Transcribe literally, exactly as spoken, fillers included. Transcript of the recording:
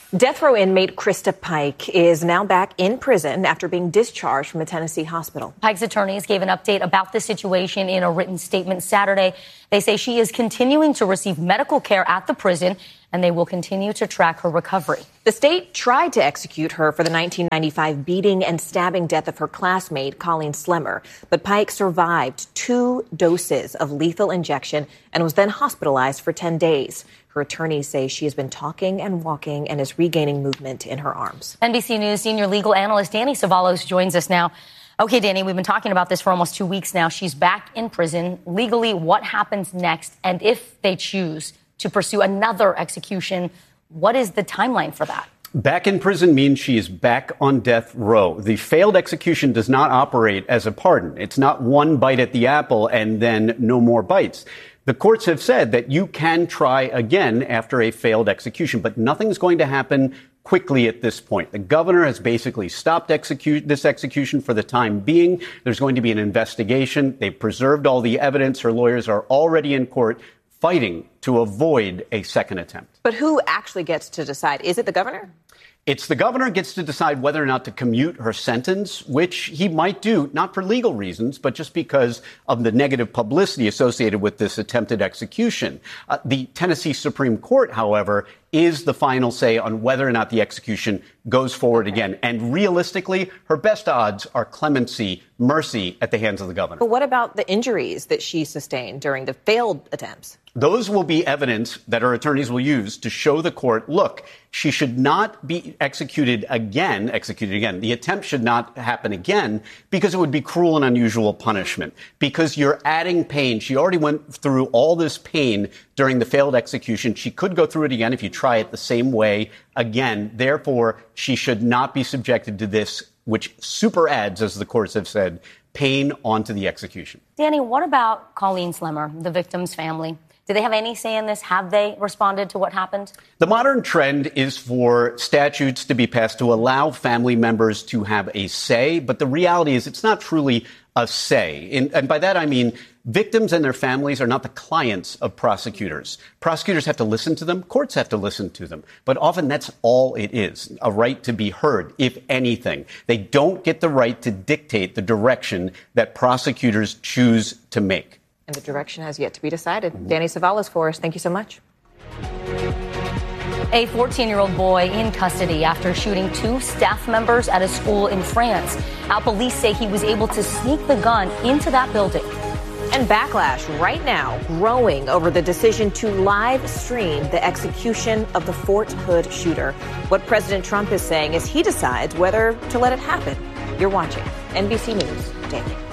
Death row inmate Krista Pike is now back in prison after being discharged from a Tennessee hospital. Pike's attorneys gave an update about the situation in a written statement Saturday. They say she is continuing to receive medical care at the prison, and they will continue to track her recovery. The state tried to execute her for the nineteen ninety-five beating and stabbing death of her classmate, Colleen Slemmer, but Pike survived two doses of lethal injection and was then hospitalized for ten days. Her attorneys say she has been talking and walking and is regaining movement in her arms. N B C News senior legal analyst Danny Savalos joins us now. Okay, Danny, we've been talking about this for almost two weeks now. She's back in prison. Legally, what happens next? And if they choose to pursue another execution, what is the timeline for that? Back in prison means she is back on death row. The failed execution does not operate as a pardon. It's not one bite at the apple and then no more bites. The courts have said that you can try again after a failed execution, but nothing's going to happen quickly at this point. The governor has basically stopped execute this execution for the time being. There's going to be an investigation. They've preserved all the evidence. Her lawyers are already in court fighting to avoid a second attempt. But who actually gets to decide? Is it the governor? It's the governor gets to decide whether or not to commute her sentence, which he might do, not for legal reasons, but just because of the negative publicity associated with this attempted execution. Uh, the Tennessee Supreme Court, however, is the final say on whether or not the execution goes forward again. And realistically, her best odds are clemency, mercy at the hands of the governor. But what about the injuries that she sustained during the failed attempts? Those will be evidence that her attorneys will use to show the court, look, she should not be executed again, executed again. The attempt should not happen again because it would be cruel and unusual punishment, because you're adding pain. She already went through all this pain during the failed execution. She could go through it again if you try it the same way again. Therefore, she should not be subjected to this, which super adds, as the courts have said, pain onto the execution. Danny, what about Colleen Slemmer, the victim's family? Do they have any say in this? Have they responded to what happened? The modern trend is for statutes to be passed to allow family members to have a say. But the reality is it's not truly a say. And, and by that, I mean victims and their families are not the clients of prosecutors. Prosecutors have to listen to them. Courts have to listen to them. But often that's all it is, a right to be heard, if anything. They don't get the right to dictate the direction that prosecutors choose to make. And the direction has yet to be decided. Mm-hmm. Danny Savalas for us. Thank you so much. A fourteen-year-old boy in custody after shooting two staff members at a school in France. Now police say he was able to sneak the gun into that building. And backlash right now growing over the decision to live stream the execution of the Fort Hood shooter. What President Trump is saying is he decides whether to let it happen. You're watching N B C News Daily.